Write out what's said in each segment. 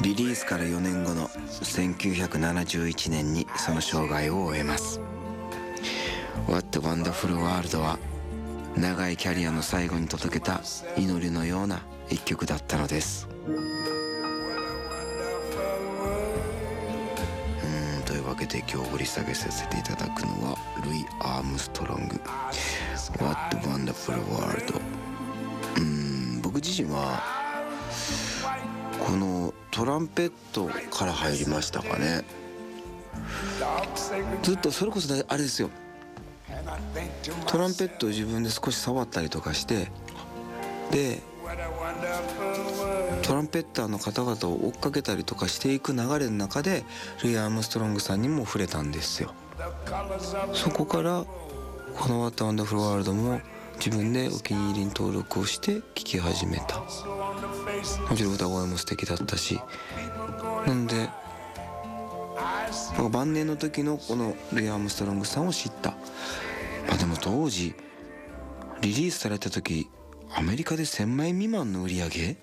リリースから4年後の1971年にその生涯を終えます。 What a Wonderful World は長いキャリアの最後に届けた祈りのような一曲だったのです。というわけで今日掘り下げさせていただくのはルイ・アームストロング What a Wonderful World。 僕自身はこのトランペットから入りましたかね。ずっとそれこそあれですよ、トランペットを自分で少し触ったりとかして、でトランペッターの方々を追っかけたりとかしていく流れの中でルイ・アームストロングさんにも触れたんですよ。そこからこの What a Wonderful World も自分でお気に入りに登録をして聴き始めた。もちろん歌声も素敵だったし、なんで晩年の時のこのルイ・アームストロングさんを知った。でも当時リリースされた時アメリカで1000枚未満の売り上げ、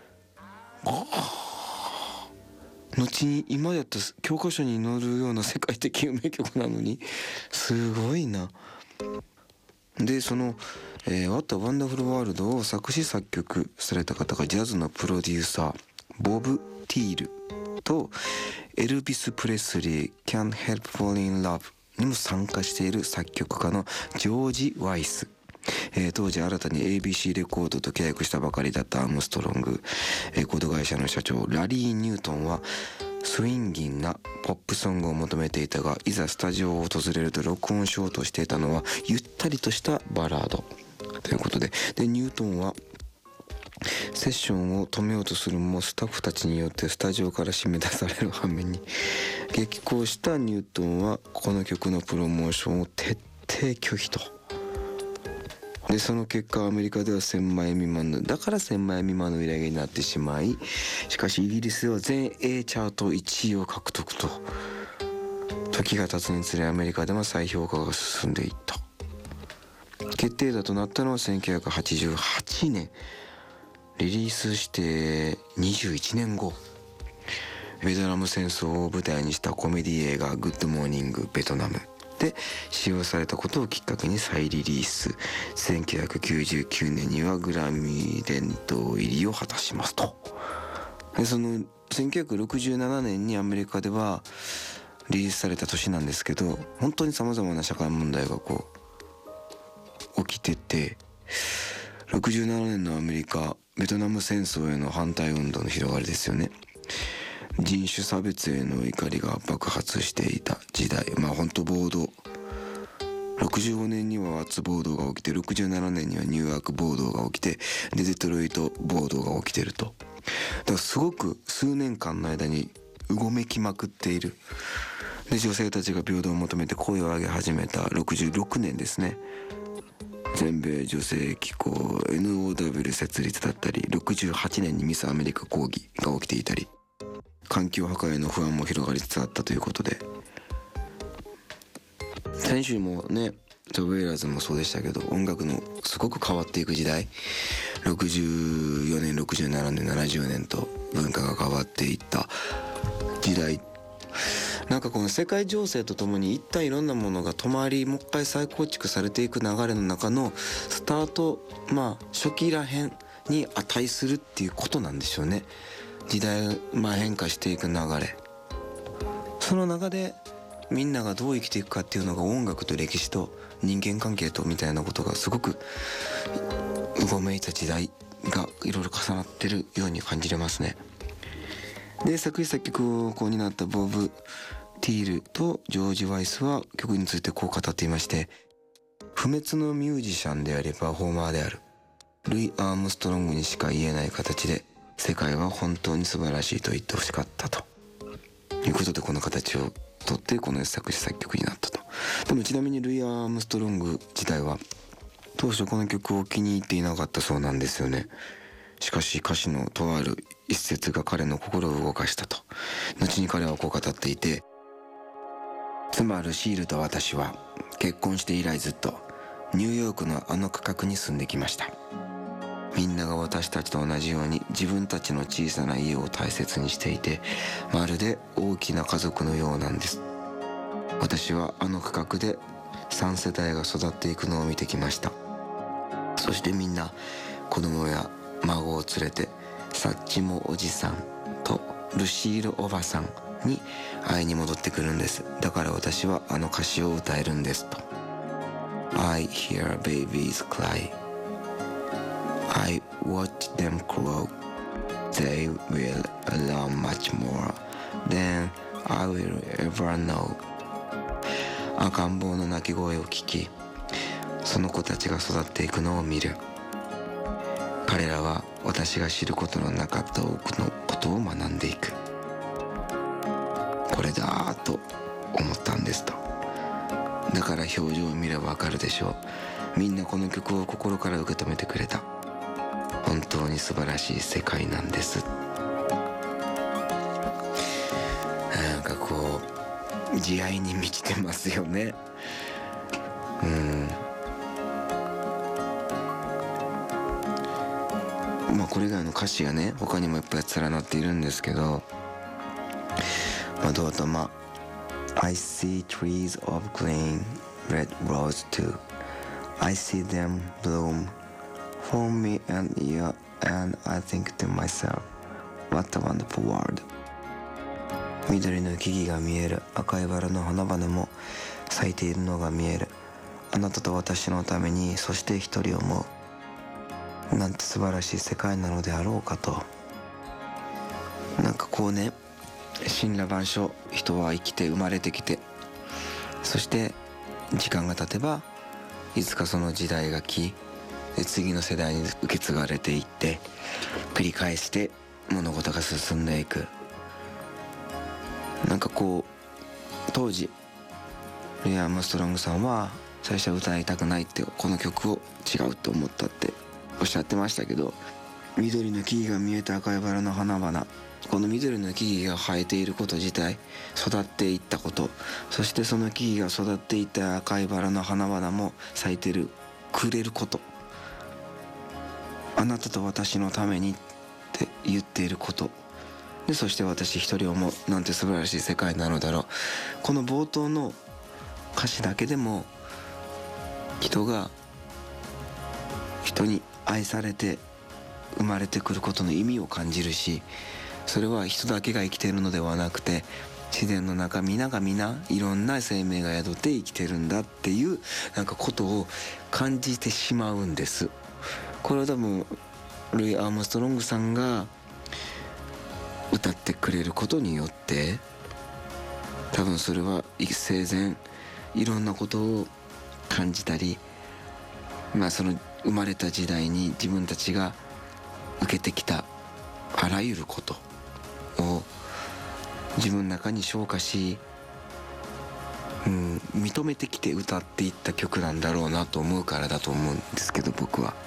後に今やった教科書に載るような世界的有名曲なのにすごいな。でその、What a Wonderful World を作詞作曲された方がジャズのプロデューサーボブ・ティールとエルビス・プレスリー Can't Help Falling in Love にも参加している作曲家のジョージ・ワイス。当時新たに ABC レコードと契約したばかりだったアームストロング、レコード会社の社長ラリー・ニュートンはスインギンなポップソングを求めていたが、いざスタジオを訪れると録音しようとしていたのはゆったりとしたバラードということで、ニュートンはセッションを止めようとするもスタッフたちによってスタジオから締め出される反面に激高したニュートンはこの曲のプロモーションを徹底拒否と。でその結果アメリカでは1000枚未満の売り上げになってしまい、しかしイギリスでは全英チャート1位を獲得と。時が経つにつれアメリカでも再評価が進んでいった。決定打となったのは1988年、リリースして21年後、ベトナム戦争を舞台にしたコメディ映画グッドモーニングベトナムで使用されたことをきっかけに再リリース。1999年にはグラミー殿堂入りを果たしますと。でその1967年にアメリカではリリースされた年なんですけど、本当に様々な社会問題が起きてて、67年のアメリカ、ベトナム戦争への反対運動の広がりですよね。人種差別への怒りが爆発していた時代、本当暴動、65年にはワッツ暴動が起きて、67年にはニューヨーク暴動が起きて、でデトロイト暴動が起きてると。だからすごく数年間の間にうごめきまくっている。で女性たちが平等を求めて声を上げ始めた66年ですね。全米女性機構 NOW 設立だったり、68年にミスアメリカ抗議が起きていたり、環境破壊への不安も広がりつつあったということで、先週もねザ・ウェイラーズもそうでしたけど、音楽のすごく変わっていく時代、64年67年70年と文化が変わっていった時代、なんかこの世界情勢とともに一旦いろんなものが止まり、もう一回再構築されていく流れの中のスタート、初期らへんに値するっていうことなんでしょうね。時代変化していく流れ、その中でみんながどう生きていくかっていうのが音楽と歴史と人間関係とみたいなことがすごくうごめいた時代がいろいろ重なってるように感じれますね。で作詞作曲を担ったボブ・ティールとジョージ・ワイスは曲についてこう語っていまして、不滅のミュージシャンでありパフォーマーであるルイ・アームストロングにしか言えない形で世界は本当に素晴らしいと言ってほしかったということで、この形をとってこの作詞作曲になったと。でもちなみにルイ・アームストロング自体は当初この曲を気に入っていなかったそうなんですよね。しかし歌詞のとある一節が彼の心を動かしたと。後に彼はこう語っていて、妻ルシールと私は結婚して以来ずっとニューヨークのあの区画に住んできました。 みんなが私たちと同じように自分たちの小さな家を大切にしていて、まるで大きな家族のようなんです。私はあの区画で3世代が育っていくのを見てきました。そしてみんな子供や孫を連れてサッチモおじさんとルシールおばさんに会いに戻ってくるんです。だから私はあの歌詞を歌えるんですと。 I hear babies cry, I watch them grow, they will learn much more than I will ever know。 赤ん坊の泣き声を聞き、その子たちが育っていくのを見る。彼らは私が知ることのなかった多くのことを学んでいく。これだーと思ったんですと。だから表情を見ればわかるでしょう。みんなこの曲を心から受け止めてくれた。本当に素晴らしい世界なんです。なんかこう慈愛に満ちてますよね。まあこれ以外の歌詞がね他にもいっぱい連なっているんですけど、どうとI see trees of green red rose too, I see them bloom for me and you, and I think to myself, what a wonderful world。 緑の木々が見える、赤いバラの花々も咲いているのが見える。あなたと私のために、そして一人思う。なんて素晴らしい世界なのであろうかと。なんかこうね、神羅万象、人は生きて生まれてきて、そして時間が経てばいつかその時代が来、次の世代に受け継がれていって、繰り返して物事が進んでいく。なんかこう当時ルイ・アームストロングさんは最初は歌いたくないって、この曲を違うと思ったっておっしゃってましたけど、緑の木々が見えた赤いバラの花々、この緑の木々が生えていること自体、育っていったこと、そしてその木々が育っていった赤いバラの花々も咲いてるくれること、あなたと私のためにって言っていることで、そして私一人思う、なんて素晴らしい世界なのだろう。この冒頭の歌詞だけでも人が人に愛されて生まれてくることの意味を感じるし、それは人だけが生きているのではなくて、自然の中皆が皆いろんな生命が宿って生きてるんだっていうなんかことを感じてしまうんです。これは多分ルイ・アームストロングさんが歌ってくれることによって、多分それは生前いろんなことを感じたり、その生まれた時代に自分たちが受けてきたあらゆることを自分の中に消化し、認めてきて歌っていった曲なんだろうなと思うからだと思うんですけど、僕は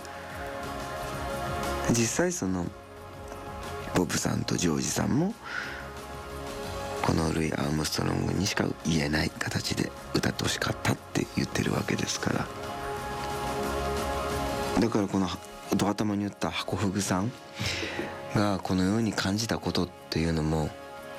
実際そのボブさんとジョージさんもこのルイ・アームストロングにしか言えない形で歌ってほしかったって言ってるわけですから。だからこのド頭に言ったハコフグさんがこのように感じたことっていうのも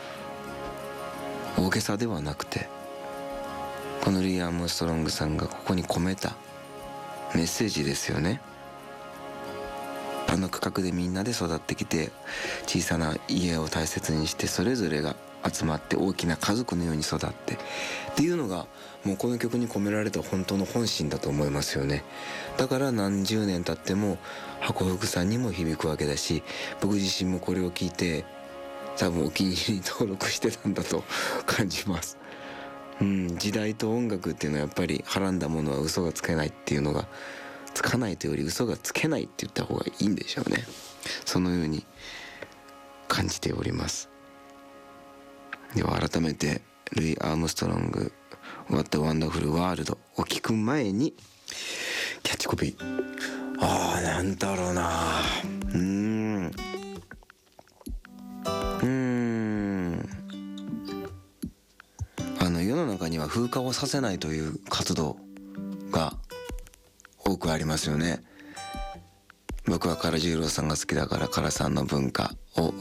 大げさではなくて、このルイ・アームストロングさんがここに込めたメッセージですよね。あの区画でみんなで育ってきて、小さな家を大切にして、それぞれが集まって大きな家族のように育ってっていうのが、もうこの曲に込められた本当の本心だと思いますよね。だから何十年経ってもハコフグさんにも響くわけだし、僕自身もこれを聞いて多分お気に入りに登録してたんだと感じます。時代と音楽っていうのはやっぱりはらんだものは嘘がつけないっていうのが、つかないというより嘘がつけないって言った方がいいんでしょうね。そのように感じております。では改めてルイ・アームストロング What a Wonderful World を聞く前にキャッチコピー、なんだろうな、世の中には風化をさせないという活動が多くありますよね。 僕は唐十郎さんが好きだから唐さんの文化を